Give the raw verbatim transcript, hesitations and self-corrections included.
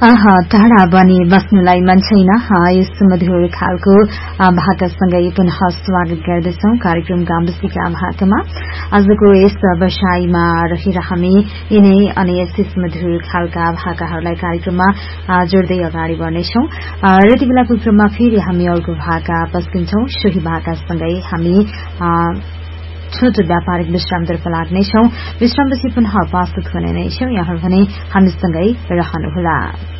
आहा टाढा बनी बस्नुलाई मन छैन यस मधुर खालको भाकासँगै पुनः स्वागत गर्दछौं कार्यक्रम गाउँबस्तीका भाकामा। आजको यस वर्षाईमा रहेर हामी यिनै अनि यस मधुर खालका भाकाहरूलाई कार्यक्रममा जोड्दै अगाडि बढ्नेछौं। यति बेलाको क्रममा फेरि हामी अर्को भाका पस्किन्छौं। सोही भाकासँगै हामी छोटो व्यापारिक विश्रामतर्फ लाग्नेछौं। विश्रामपछि पुनः उपस्थित हुने नै छौं। यहाँ भने हामीसँगै रहनुहोला।